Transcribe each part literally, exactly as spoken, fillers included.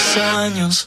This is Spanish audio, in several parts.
tantos años.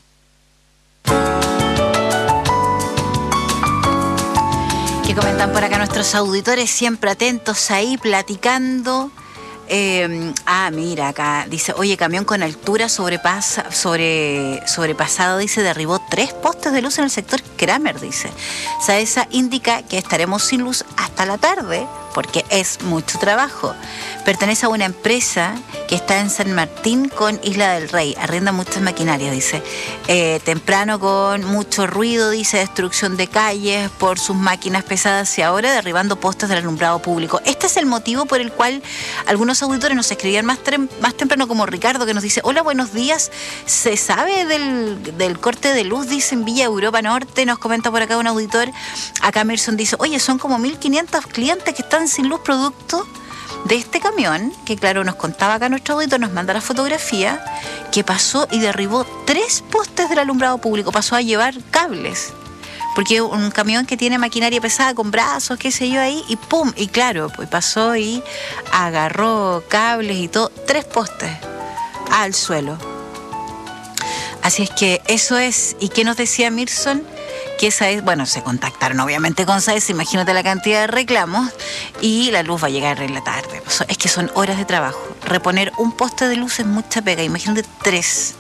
Que comentan por acá nuestros auditores, siempre atentos ahí, platicando. Eh, ah, mira, acá dice, oye, camión con altura sobrepasa, sobre, sobrepasado, dice, derribó tres postes de luz en el sector Kramer, dice. Saesa indica que estaremos sin luz hasta la tarde, porque es mucho trabajo. Pertenece a una empresa que está en San Martín con Isla del Rey, arrienda muchas maquinarias, dice. Eh, temprano con mucho ruido, dice, destrucción de calles por sus máquinas pesadas y ahora derribando postes del alumbrado público. Este es el motivo por el cual algunos auditores nos escribían más, tre- más temprano, como Ricardo, que nos dice, hola, buenos días, ¿se sabe del, del corte de luz? Dice en Villa Europa Norte, nos comenta por acá un auditor. Acá Mirson dice, oye, son como mil quinientos clientes que están sin luz producto de este camión, que claro, nos contaba acá nuestro auditor, nos manda la fotografía, que pasó y derribó tres postes del alumbrado público, pasó a llevar cables, porque un camión que tiene maquinaria pesada con brazos, qué sé yo ahí, y pum, y claro, pues pasó y agarró cables y todo, tres postes al suelo. Así es que eso es. ¿Y qué nos decía Mirson? Que esa es, bueno, se contactaron obviamente con Saesa, imagínate la cantidad de reclamos, y la luz va a llegar en la tarde. Es que son horas de trabajo. Reponer un poste de luz es mucha pega, imagínate tres.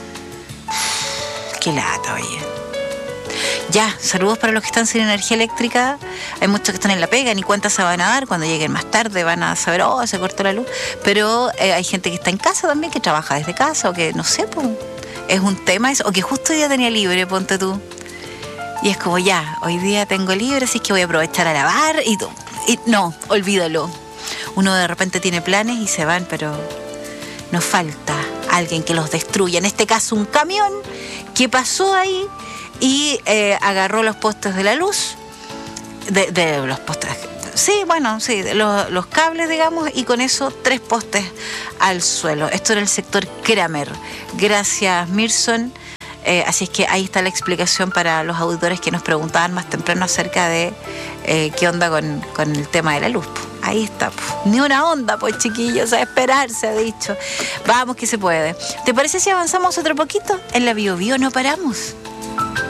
Qué lata, oye. Ya, saludos para los que están sin energía eléctrica. Hay muchos que están en la pega, ni cuenta se van a dar. Cuando lleguen más tarde van a saber, oh, se cortó la luz. Pero eh, hay gente que está en casa también, que trabaja desde casa, o que, no sé, pues, es un tema eso, o que justo hoy día tenía libre, ponte tú. Y es como, ya, hoy día tengo libre, así que voy a aprovechar a lavar y, y no, olvídalo. Uno de repente tiene planes y se van, pero nos falta alguien que los destruya. En este caso, un camión que pasó ahí y eh, agarró los postes de la luz, de, de los postes, sí, bueno, sí, de los, los cables, digamos, y con eso tres postes al suelo. Esto era el sector Kramer. Gracias, Mirson. Eh, así es que ahí está la explicación para los auditores que nos preguntaban más temprano acerca de eh, qué onda con, con el tema de la luz. Ahí está, ni una onda, pues, chiquillos, a esperar, se ha dicho. Vamos que se puede. ¿Te parece si avanzamos otro poquito? En la Bio Bio no paramos.